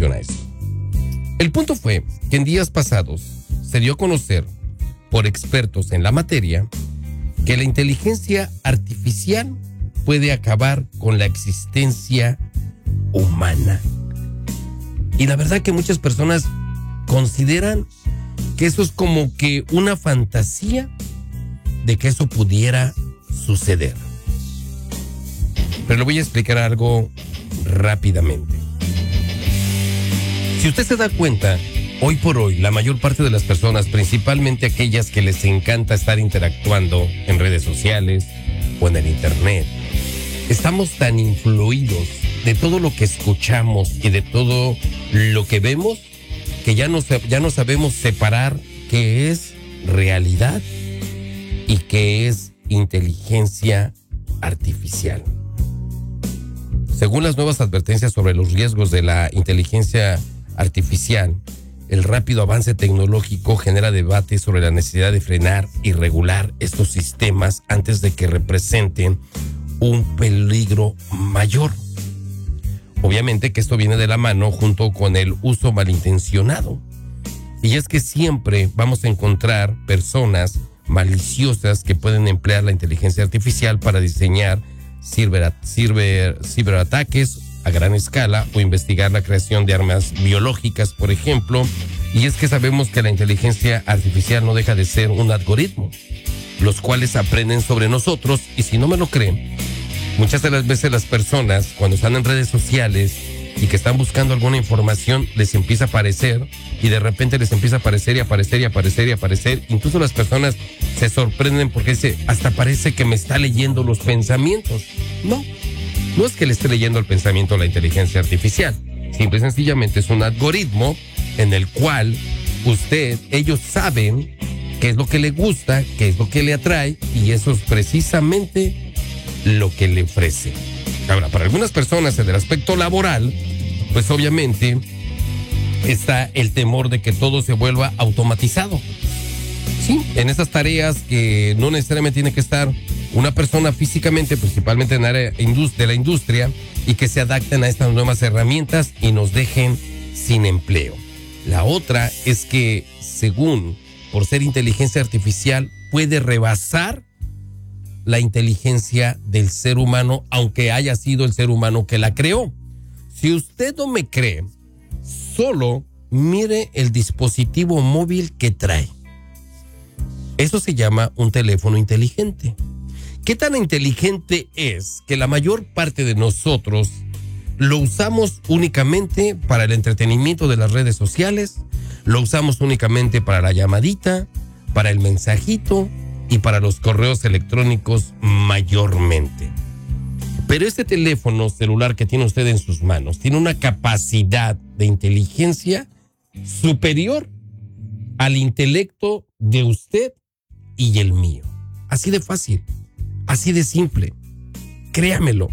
funciona esto. El punto fue que en días pasados se dio a conocer por expertos en la materia que la inteligencia artificial puede acabar con la existencia humana. Y la verdad que muchas personas consideran que eso es como que una fantasía de que eso pudiera suceder. Pero le voy a explicar algo rápidamente. Si usted se da cuenta, hoy por hoy, la mayor parte de las personas, principalmente aquellas que les encanta estar interactuando en redes sociales o en el internet, estamos tan influidos de todo lo que escuchamos y de todo lo que vemos que ya no sabemos separar qué es realidad y qué es inteligencia artificial. Según las nuevas advertencias sobre los riesgos de la inteligencia artificial, el rápido avance tecnológico genera debate sobre la necesidad de frenar y regular estos sistemas antes de que representen un peligro mayor. Obviamente que esto viene de la mano junto con el uso malintencionado. Y es que siempre vamos a encontrar personas maliciosas que pueden emplear la inteligencia artificial para diseñar ciberataques a gran escala o investigar la creación de armas biológicas, por ejemplo. Y es que sabemos que la inteligencia artificial no deja de ser un algoritmo, los cuales aprenden sobre nosotros. Y si no me lo creen, muchas de las veces las personas cuando están en redes sociales y que están buscando alguna información, les empieza a aparecer y de repente les empieza a aparecer y aparecer y aparecer y aparecer. Incluso las personas se sorprenden porque hasta parece que me está leyendo los pensamientos. No es que le esté leyendo el pensamiento a la inteligencia artificial. Simple y sencillamente es un algoritmo en el cual ellos saben qué es lo que le gusta, qué es lo que le atrae, y eso es precisamente lo que le ofrece. Ahora, para algunas personas en el aspecto laboral, pues obviamente está el temor de que todo se vuelva automatizado. Sí, en esas tareas que no necesariamente tiene que estar una persona físicamente, principalmente en el área de la industria, y que se adapten a estas nuevas herramientas y nos dejen sin empleo. La otra es que, según, por ser inteligencia artificial, puede rebasar la inteligencia del ser humano, aunque haya sido el ser humano que la creó. Si usted no me cree, solo mire el dispositivo móvil que trae. Eso se llama un teléfono inteligente. ¿Qué tan inteligente es que la mayor parte de nosotros lo usamos únicamente para el entretenimiento de las redes sociales? Lo usamos únicamente para la llamadita, para el mensajito y para los correos electrónicos mayormente. Pero este teléfono celular que tiene usted en sus manos tiene una capacidad de inteligencia superior al intelecto de usted y el mío. Así de fácil, así de simple. Créamelo.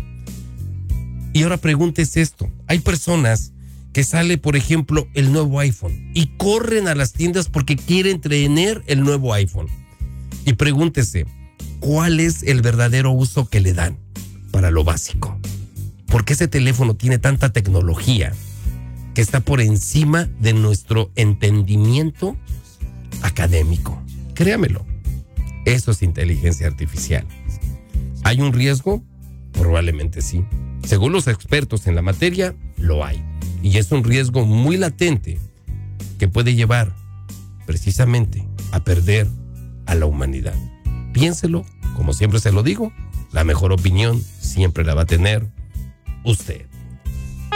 Y ahora pregúntese esto. Hay personas que sale, por ejemplo, el nuevo iPhone y corren a las tiendas porque quieren tener el nuevo iPhone. Y pregúntese, ¿cuál es el verdadero uso que le dan para lo básico? Porque ese teléfono tiene tanta tecnología que está por encima de nuestro entendimiento académico. Créamelo, eso es inteligencia artificial. ¿Hay un riesgo? Probablemente sí. Según los expertos en la materia, lo hay. Y es un riesgo muy latente que puede llevar precisamente a perder a la humanidad. Piénselo, como siempre se lo digo, la mejor opinión siempre la va a tener usted.